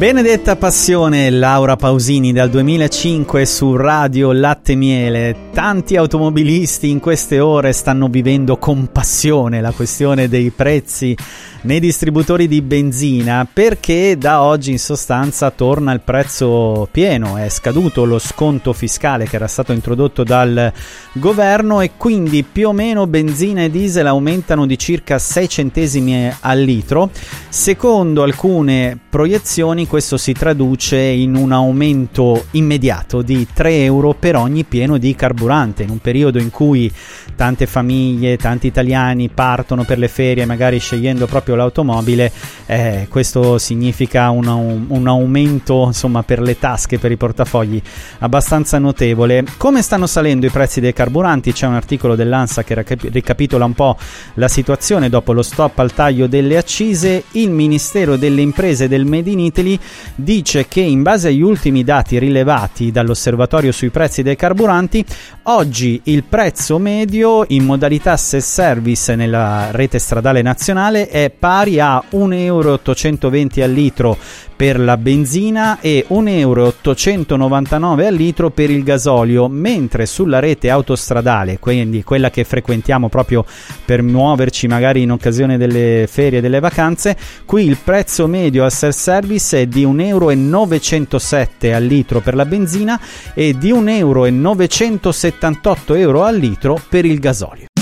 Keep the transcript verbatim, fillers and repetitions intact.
Benedetta Passione, Laura Pausini dal duemilacinque su Radio Latte Miele. Tanti automobilisti in queste ore stanno vivendo con passione la questione dei prezzi nei distributori di benzina, perché da oggi in sostanza torna il prezzo pieno, è scaduto lo sconto fiscale che era stato introdotto dal governo e quindi più o meno benzina e diesel aumentano di circa sei centesimi al litro. Secondo alcune proiezioni questo si traduce in un aumento immediato di tre euro per ogni pieno di carburante, in un periodo in cui tante famiglie, tanti italiani partono per le ferie magari scegliendo proprio l'automobile. Eh, questo significa un, un, un aumento insomma per le tasche, per i portafogli abbastanza notevole. Come stanno salendo i prezzi dei carburanti? C'è un articolo dell'ANSA che ricapitola un po' la situazione dopo lo stop al taglio delle accise. Il Ministero delle Imprese del Made in Italy dice che in base agli ultimi dati rilevati dall'osservatorio sui prezzi dei carburanti, oggi il prezzo medio in modalità self-service nella rete stradale nazionale è pari a un euro e ottocentoventi al litro per la benzina e un euro e ottocentonovantanove al litro per il gasolio, mentre sulla rete autostradale, quindi quella che frequentiamo proprio per muoverci magari in occasione delle ferie e delle vacanze, qui il prezzo medio al self-service è di un euro e novecentosette al litro per la benzina e di un euro e novecentosettantotto euro al litro per il gasolio.